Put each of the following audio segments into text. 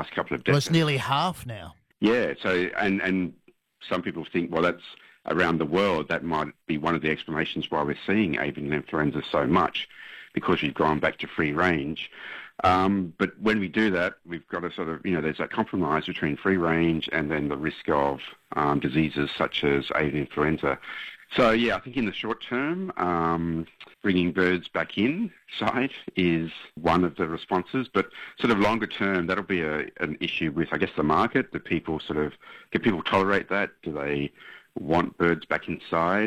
last couple of Well, decades. it's nearly half now. Yeah, so and some people think, well, that's around the world. That might be one of the explanations why we're seeing avian influenza so much, because we've gone back to free range. But when we do that, we've got to sort of, there's that compromise between free range and then the risk of diseases such as avian influenza. So, yeah, I think in the short term, bringing birds back inside is one of the responses. But sort of longer term, that'll be an issue with, I guess, the market. Can people tolerate that? Do they want birds back inside?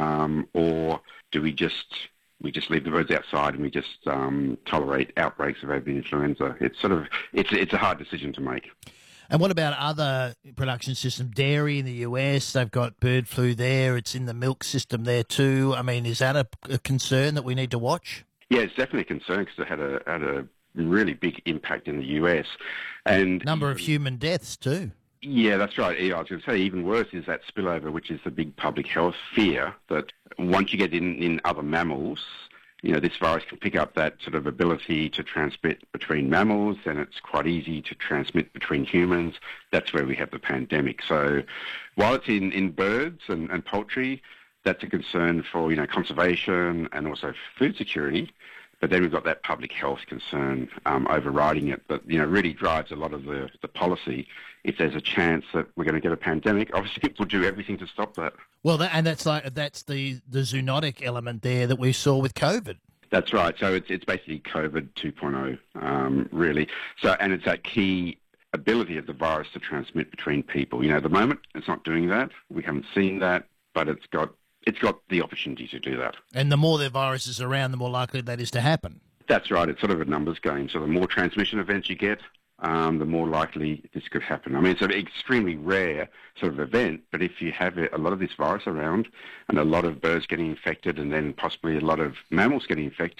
Or do we just leave the birds outside and we just tolerate outbreaks of avian influenza? It's a hard decision to make. And what about other production systems? Dairy in the US, they've got bird flu there. It's in the milk system there too. I mean, is that a concern that we need to watch? Yeah, it's definitely a concern because it had a really big impact in the US. And number of human deaths too. Yeah, that's right. I was going to say even worse is that spillover, which is the big public health fear that once you get in other mammals, this virus can pick up that sort of ability to transmit between mammals, and it's quite easy to transmit between humans. That's where we have the pandemic. So while it's in birds and poultry, that's a concern for, conservation and also food security. But then we've got that public health concern overriding it that, really drives a lot of the policy. If there's a chance that we're going to get a pandemic, obviously we'll do everything to stop that. Well, that's the zoonotic element there that we saw with COVID. That's right. So it's basically COVID 2.0, really. So, and it's that key ability of the virus to transmit between people. At the moment, it's not doing that. We haven't seen that, but it's got the opportunity to do that. And the more the virus is around, the more likely that is to happen. That's right. It's sort of a numbers game. So the more transmission events you get, the more likely this could happen. I mean, it's an extremely rare sort of event, but if you have a lot of this virus around and a lot of birds getting infected and then possibly a lot of mammals getting infected,